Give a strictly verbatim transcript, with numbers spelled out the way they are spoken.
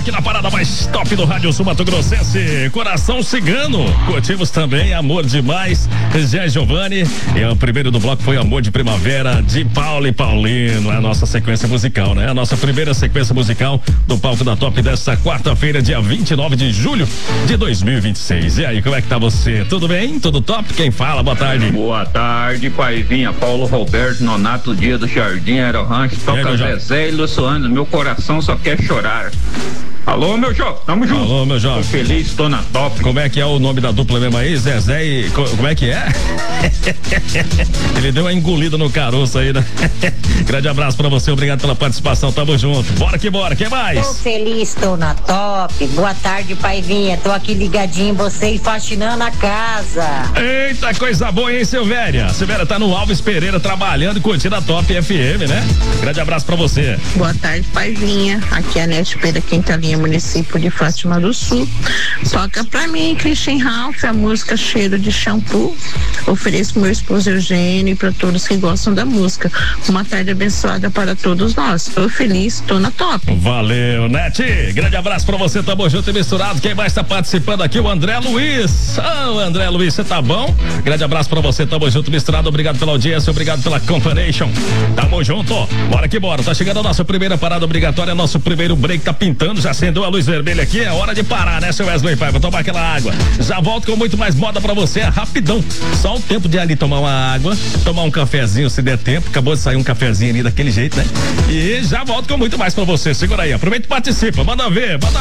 Aqui na parada mais top do Rádio Sul Mato Grossense, Coração Cigano. Curtimos também Amor Demais, Zé Giovanni. E o primeiro do bloco foi Amor de Primavera, de Paulo e Paulino. É a nossa sequência musical, né? A nossa primeira sequência musical do palco da Top dessa quarta-feira, dia vinte e nove de julho de dois mil e vinte e seis. E aí, como é que tá você? Tudo bem? Tudo top? Quem fala? Boa tarde. Boa tarde, Paivinha. Paulo Roberto Nonato Dia do Jardim Aerorancho. Toca Zezé e Luciano. Meu coração só quer chorar. Alô, meu jovem, tamo junto. Alô, meu jovem. Tô feliz, tô na top. Como é que é o nome da dupla mesmo aí? Zezé e... Como é que é? Ele deu uma engolida no caroço aí, né? Grande abraço pra você, obrigado pela participação, tamo junto. Bora que bora, quem mais? Tô feliz, tô na top. Boa tarde, Paivinha. Tô aqui ligadinho em você e faxinando a casa. Eita, coisa boa, hein, Silvéria? Silvéria tá no Alves Pereira trabalhando e curtindo a Top F M, né? Grande abraço pra você. Boa tarde, Paivinha. Aqui é a Nete Pereira, quinta linha, município de Fátima do Sul. Toca pra mim, Christian Ralph, a música Cheiro de Shampoo. Ofereço pro meu esposo Eugênio e pra todos que gostam da música. Uma tarde abençoada para todos nós. Tô feliz, tô na top. Valeu, Nete. Grande abraço pra você, tamo junto e misturado. Quem mais tá participando aqui? O André Luiz. Ah, o André Luiz, você tá bom? Grande abraço pra você, tamo junto e misturado. Obrigado pela audiência, obrigado pela companhia. Tamo junto. Bora que bora. Tá chegando a nossa primeira parada obrigatória, nosso primeiro break tá pintando, já acendeu a luz vermelha aqui, é hora de parar, né, seu Wesley Paiva? Tomar aquela água. Já volto com muito mais moda pra você, é rapidão. Só o tempo de ali tomar uma água, tomar um cafezinho se der tempo. Acabou de sair um cafezinho ali daquele jeito, né? E já volto com muito mais pra você. Segura aí, aproveita e participa. Manda ver, manda